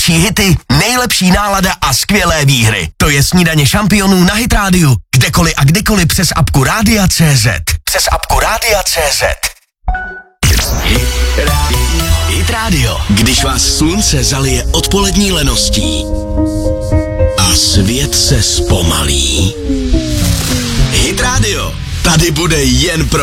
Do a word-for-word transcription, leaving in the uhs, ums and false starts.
největší hity, nejlepší nálada a skvělé výhry. To je Snídaně šampionů na Hit Radio. Kdekoliv a kdykoliv přes apku Rádia tečka cé zet. Přes apku Rádia tečka cé zet. Hit Radio. Hit Radio. Když vás slunce zalije odpolední leností a svět se zpomalí. Hit Radio. Tady bude jen pro